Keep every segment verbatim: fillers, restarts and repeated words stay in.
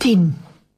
tien.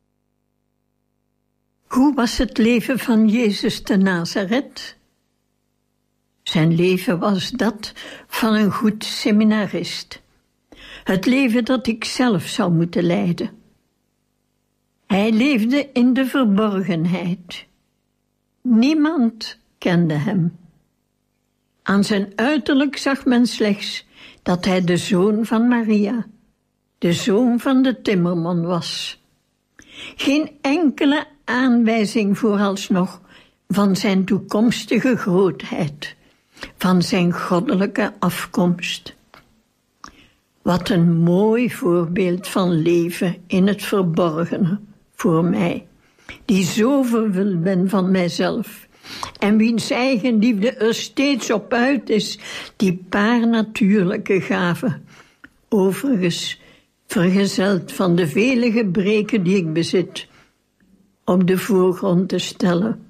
Hoe was het leven van Jezus te Nazareth? Zijn leven was dat van een goed seminarist. Het leven dat ik zelf zou moeten leiden. Hij leefde in de verborgenheid. Niemand kende hem. Aan zijn uiterlijk zag men slechts dat hij de zoon van Maria, de zoon van de timmerman was. Geen enkele aanwijzing vooralsnog van zijn toekomstige grootheid, van zijn goddelijke afkomst. Wat een mooi voorbeeld van leven in het verborgene voor mij, die zo vervuld ben van mijzelf en wiens eigen liefde er steeds op uit is, die paar natuurlijke gaven, overigens vergezeld van de vele gebreken die ik bezit, op de voorgrond te stellen.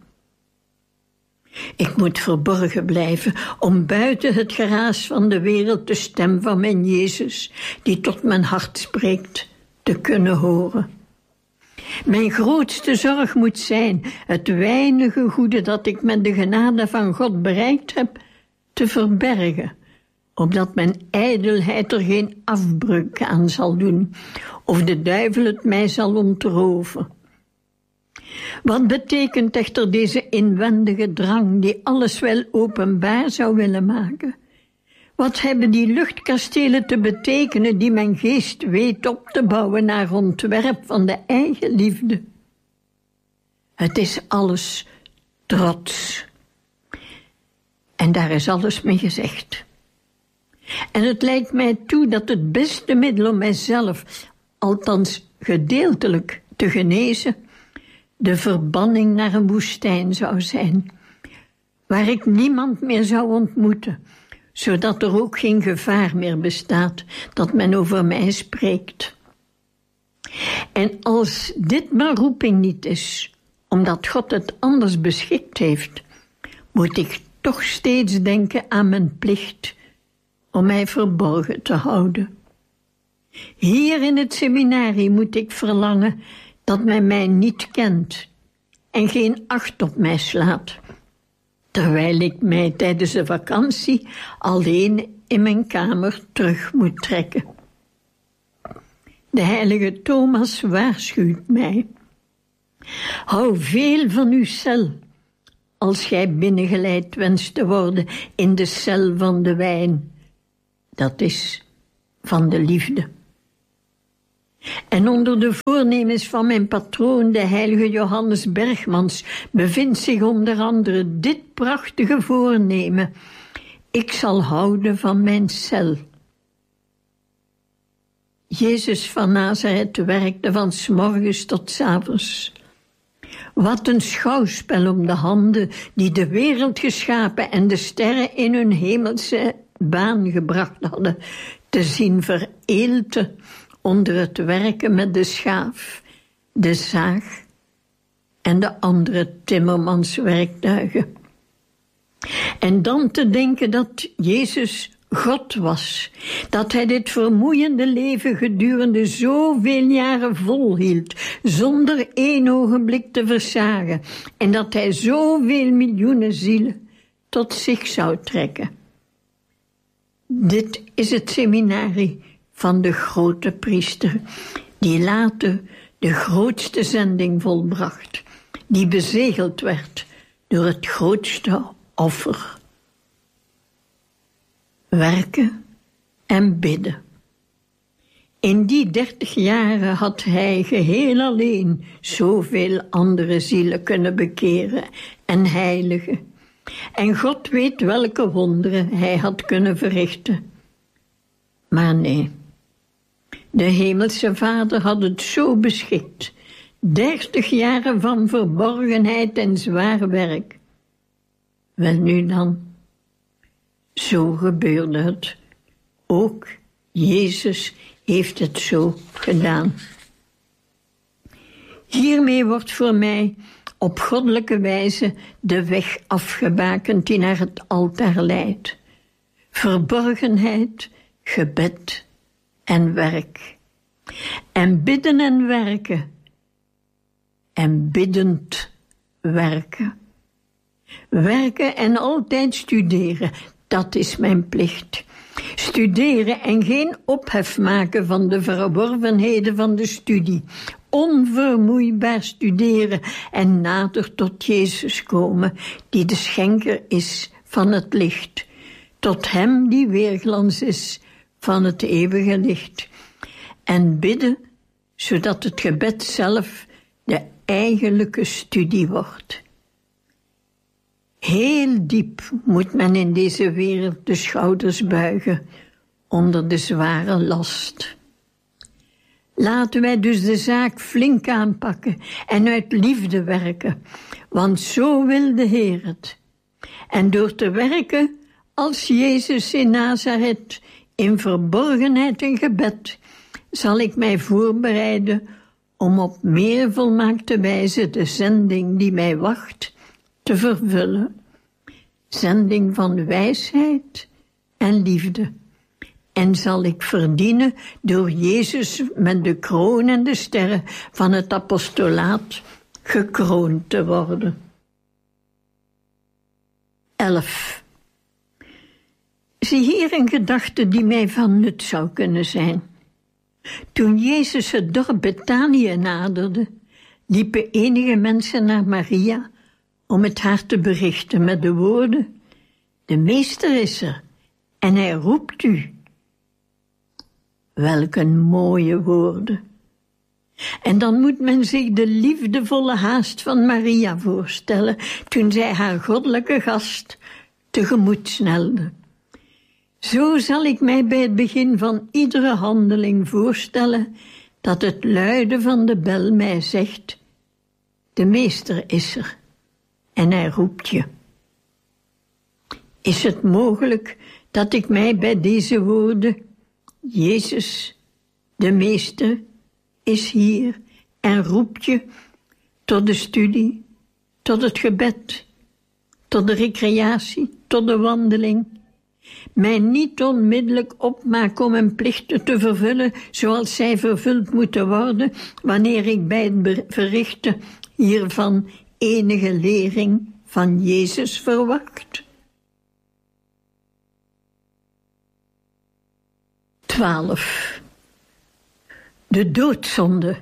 Ik moet verborgen blijven om buiten het geraas van de wereld de stem van mijn Jezus, die tot mijn hart spreekt, te kunnen horen. Mijn grootste zorg moet zijn het weinige goede dat ik met de genade van God bereikt heb, te verbergen, opdat mijn ijdelheid er geen afbreuk aan zal doen, of de duivel het mij zal ontroven. Wat betekent echter deze inwendige drang die alles wel openbaar zou willen maken? Wat hebben die luchtkastelen te betekenen die mijn geest weet op te bouwen naar ontwerp van de eigen liefde? Het is alles trots. En daar is alles mee gezegd. En het lijkt mij toe dat het beste middel om mijzelf, althans gedeeltelijk, te genezen, de verbanning naar een woestijn zou zijn, waar ik niemand meer zou ontmoeten, zodat er ook geen gevaar meer bestaat dat men over mij spreekt. En als dit maar roeping niet is, omdat God het anders beschikt heeft, moet ik toch steeds denken aan mijn plicht om mij verborgen te houden. Hier in het seminarie moet ik verlangen dat men mij niet kent en geen acht op mij slaat, terwijl ik mij tijdens de vakantie alleen in mijn kamer terug moet trekken. De heilige Thomas waarschuwt mij. Hou veel van uw cel, als gij binnengeleid wenst te worden in de cel van de wijn, dat is van de liefde. En onder de voornemens van mijn patroon, de heilige Johannes Bergmans, bevindt zich onder andere dit prachtige voornemen: ik zal houden van mijn cel. Jezus van Nazareth werkte van 's morgens tot 's avonds. Wat een schouwspel om de handen die de wereld geschapen en de sterren in hun hemelse baan gebracht hadden, te zien vereelten onder het werken met de schaaf, de zaag en de andere timmermanswerktuigen. En dan te denken dat Jezus God was, dat hij dit vermoeiende leven gedurende zoveel jaren volhield, zonder één ogenblik te versagen, en dat hij zoveel miljoenen zielen tot zich zou trekken. Dit is het seminarie van de grote priester, die later de grootste zending volbracht, die bezegeld werd door het grootste offer. Werken en bidden. In die dertig jaren had hij geheel alleen zoveel andere zielen kunnen bekeren en heiligen. En God weet welke wonderen hij had kunnen verrichten. Maar nee, de hemelse Vader had het zo beschikt. Dertig jaren van verborgenheid en zwaar werk. Wel nu dan, zo gebeurde het. Ook Jezus heeft het zo gedaan. Hiermee wordt voor mij op goddelijke wijze de weg afgebakend die naar het altaar leidt. Verborgenheid, gebed en werk En bidden en werken. En biddend werken. Werken en altijd studeren, dat is mijn plicht. Studeren en geen ophef maken van de verworvenheden van de studie. Onvermoeibaar studeren en nader tot Jezus komen, die de schenker is van het licht. Tot hem die weerglans is van het eeuwige licht. En bidden, zodat het gebed zelf de eigenlijke studie wordt. Heel diep moet men in deze wereld de schouders buigen onder de zware last. Laten wij dus de zaak flink aanpakken en uit liefde werken, want zo wil de Heer het. En door te werken als Jezus in Nazareth, in verborgenheid en gebed, zal ik mij voorbereiden om op meer volmaakte wijze de zending die mij wacht te vervullen. Zending van wijsheid en liefde. En zal ik verdienen door Jezus met de kroon en de sterren van het apostolaat gekroond te worden. elf. Zie hier een gedachte die mij van nut zou kunnen zijn. Toen Jezus het dorp Betanië naderde, liepen enige mensen naar Maria om het haar te berichten met de woorden: de meester is er en hij roept u. Welk een mooie woorden. En dan moet men zich de liefdevolle haast van Maria voorstellen toen zij haar goddelijke gast tegemoet snelde. Zo zal ik mij bij het begin van iedere handeling voorstellen dat het luiden van de bel mij zegt: de meester is er en hij roept je. Is het mogelijk dat ik mij bij deze woorden: Jezus, de meester, is hier en roept je, tot de studie, tot het gebed, tot de recreatie, tot de wandeling, mij niet onmiddellijk opmaak om mijn plichten te vervullen zoals zij vervuld moeten worden, wanneer ik bij het verrichten hiervan enige lering van Jezus verwacht? twaalf. De doodzonde.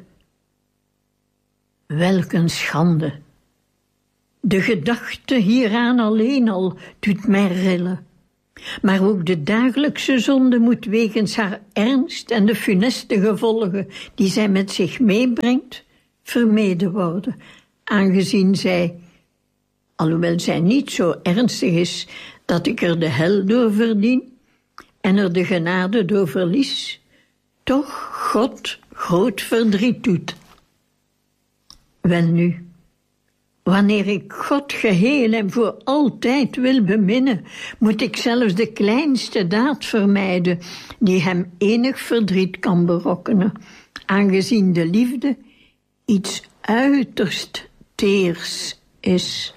Welk een schande. De gedachte hieraan alleen al doet mij rillen. Maar ook de dagelijkse zonde moet wegens haar ernst en de funeste gevolgen die zij met zich meebrengt, vermeden worden, aangezien zij, alhoewel zij niet zo ernstig is dat ik er de hel door verdien en er de genade door verlies, toch God groot verdriet doet. Welnu, wanneer ik God geheel en voor altijd wil beminnen, moet ik zelfs de kleinste daad vermijden die hem enig verdriet kan berokkenen, aangezien de liefde iets uiterst teers is.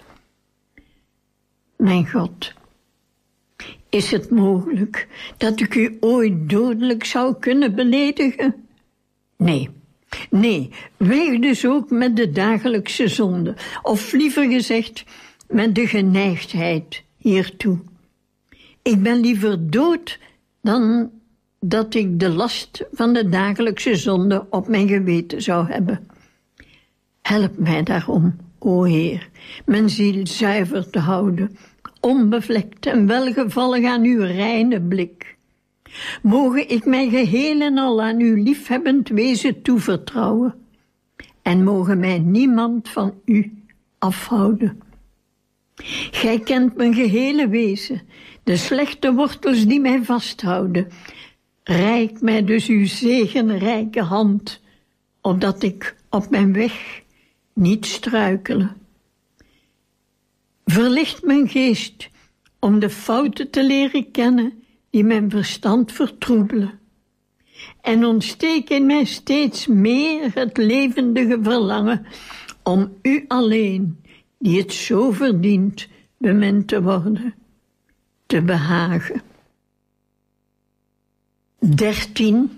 Mijn God, is het mogelijk dat ik u ooit dodelijk zou kunnen beledigen? Nee. Nee, weeg dus ook met de dagelijkse zonde, of liever gezegd, met de geneigdheid hiertoe. Ik ben liever dood dan dat ik de last van de dagelijkse zonde op mijn geweten zou hebben. Help mij daarom, o Heer, mijn ziel zuiver te houden, onbevlekt en welgevallig aan uw reine blik. Moge ik mij geheel en al aan uw liefhebbend wezen toevertrouwen, en moge mij niemand van u afhouden. Gij kent mijn gehele wezen, de slechte wortels die mij vasthouden. Reik mij dus uw zegenrijke hand, opdat ik op mijn weg niet struikelen. Verlicht mijn geest om de fouten te leren kennen die mijn verstand vertroebelen, en ontsteek in mij steeds meer het levendige verlangen om u alleen, die het zo verdient, bemind te worden, te behagen. dertien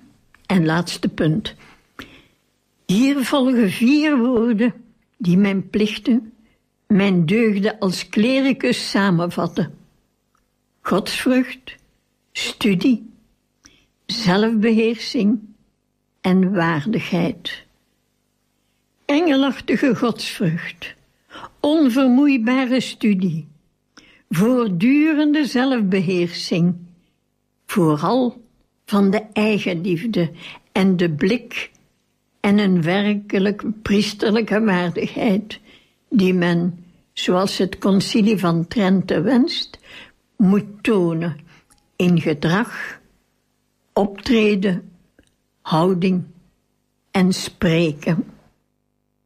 En laatste punt. Hier volgen vier woorden die mijn plichten, mijn deugden als klericus samenvatten. Godsvrucht, studie, zelfbeheersing en waardigheid. Engelachtige godsvrucht, onvermoeibare studie, voortdurende zelfbeheersing, vooral van de eigenliefde en de blik en een werkelijk priesterlijke waardigheid die men, zoals het concilie van Trente wenst, moet tonen in gedrag, optreden, houding en spreken.